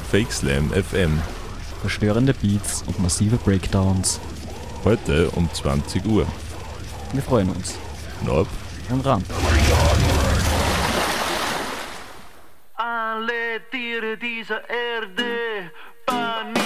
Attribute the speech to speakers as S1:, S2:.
S1: Fake Slam FM.
S2: Verstörende Beats und massive Breakdowns.
S1: Heute um 20 Uhr.
S2: Wir freuen uns.
S1: Norb
S2: Und Ran.
S3: Alle Tiere dieser Erde